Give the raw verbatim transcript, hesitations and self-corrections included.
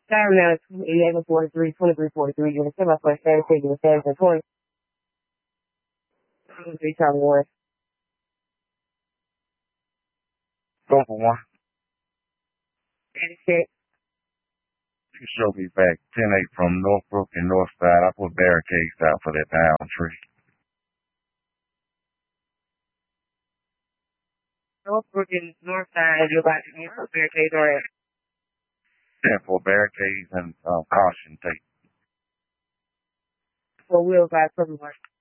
Time now is eleven forty-three, twenty-three forty-three. You're the semi-flex Saturday, taking the Saturday twenty. Three time one. Go for one. eighty-six. You show me back ten eight from Northbrook and Northside. I put barricades out for that down tree. Northbrook and Northside, you're about to get some barricades on it. Yeah, for barricades and um, caution tape. Four wheels by everywhere.